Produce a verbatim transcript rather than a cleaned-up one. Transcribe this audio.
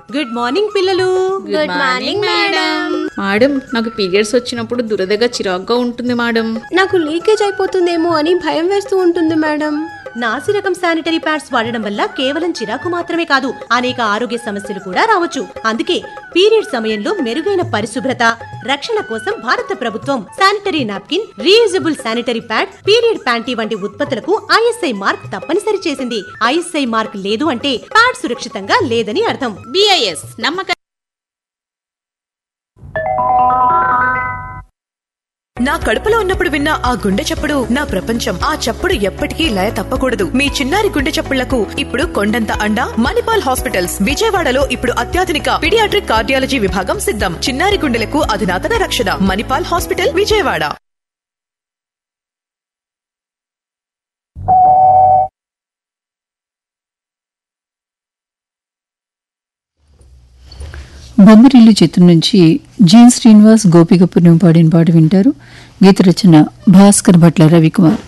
Good morning పిల్లలు. Good morning madam. Madam, నాకు periods వచ్చినప్పుడు దురదగా చిరాగ్గా ఉంటుంది మేడం. నాకు లీకేజ్ అయిపోతుందేమో అని భయం వేస్తూ ఉంటుంది మేడం. నాసి రకం శానిటరీ ప్యాడ్స్ వాడడం వల్ల కేవలం చిరాకు మాత్రమే కాదు, అనేక ఆరోగ్య సమస్యలు కూడా రావచ్చు. అందుకే పీరియడ్ సమయంలో మెరుగైన పరిశుభ్రత, రక్షణ కోసం భారత ప్రభుత్వం sanitary napkin, reusable sanitary pad, period panty వంటి ఉత్పత్తులకు ఐఎస్ఐ మార్క్ తప్పనిసరి చేసింది. ఐఎస్ఐ మార్క్ లేదు అంటే ప్యాడ్ సురక్షితంగా లేదని అర్థం. బిఐఎస్ నమ్మక. నా కడుపులో ఉన్నప్పుడు విన్న ఆ గుండె చప్పుడు నా ప్రపంచం. ఆ చప్పుడు ఎప్పటికీ లయ తప్పకూడదు. మీ చిన్నారి గుండె చప్పుళ్లకు ఇప్పుడు కొండంత అండా మణిపాల్ హాస్పిటల్స్. విజయవాడలో ఇప్పుడు అత్యాధునిక పీడియాట్రిక్ కార్డియాలజీ విభాగం సిద్ధం. చిన్నారి గుండెలకు అధునాతన రక్షణ. మణిపాల్ హాస్పిటల్, విజయవాడ. బొమ్మరిల్లు చిత్రం నుంచి జీన్ శ్రీనివాస్, గోపిక పుణ్యం పాడిన పాట వింటారు. గీత రచన భాస్కర్ భట్ల రవికుమార్.